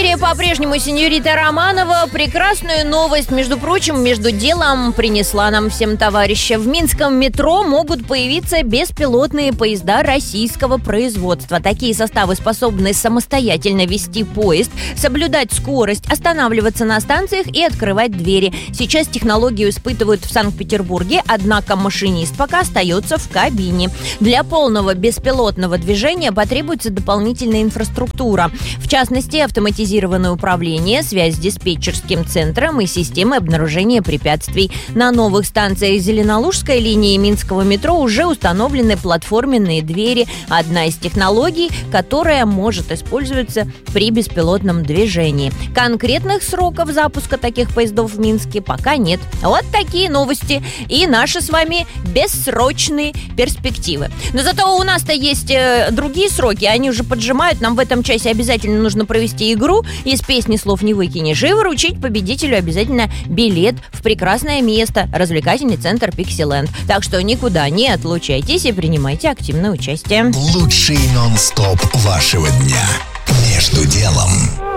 эфире по-прежнему сеньорита Романова. Прекрасную новость, между прочим, между делом принесла нам всем товарища. В минском метро могут появиться беспилотные поезда российского производства. Такие составы способны самостоятельно вести поезд, соблюдать скорость, останавливаться на станциях и открывать двери. Сейчас технологию испытывают в Санкт-Петербурге, однако машинист пока остается в кабине. Для полного беспилотного движения потребуется дополнительная инфраструктура. В частности, автоматизированное управление, связь с диспетчерским центром и системы обнаружения препятствий. На новых станциях Зеленолужской линии Минского метро уже установлены платформенные двери. Одна из технологий, которая может использоваться при беспилотном движении. Конкретных сроков запуска таких поездов в Минске пока нет. Вот такие новости и наши с вами бессрочные перспективы. Но зато у нас-то есть другие сроки, они уже поджимают. Нам в этом часе обязательно нужно провести игру из песни «Слов не выкинешь» и вручить победителю обязательно билет в прекрасное место — развлекательный центр «Пиксиленд». Так что никуда не отлучайтесь и принимайте активное участие. Лучший нон-стоп вашего дня. Между делом.